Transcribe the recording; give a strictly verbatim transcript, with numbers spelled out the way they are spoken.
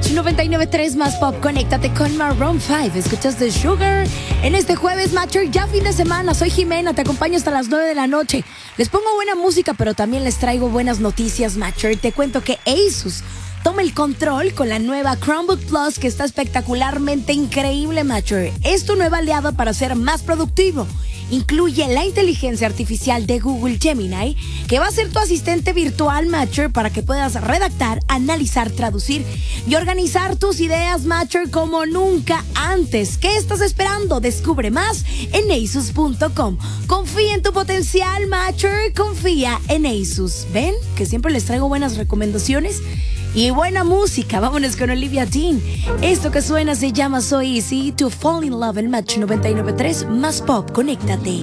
Match noventa y nueve punto tres más pop, conéctate con Maroon cinco. Escuchas The Sugar en este jueves, Matcher, ya fin de semana. Soy Jimena, te acompaño hasta las nueve de la noche. Les pongo buena música, pero también les traigo buenas noticias, Matcher. Te cuento que Asus toma el control con la nueva Chromebook Plus, que está espectacularmente increíble, Matcher. Es tu nueva aliado para ser más productivo. Incluye la inteligencia artificial de Google Gemini, que va a ser tu asistente virtual, Matcher, para que puedas redactar, analizar, traducir y organizar tus ideas, Matcher, como nunca antes. ¿Qué estás esperando? Descubre más en asus punto com. Confía en tu potencial, Matcher. Confía en Asus. ¿Ven? Que siempre les traigo buenas recomendaciones y buena música. Vámonos con Olivia Dean. Esto que suena se llama So Easy to Fall in Love en Match noventa y nueve punto tres más pop. Conéctate.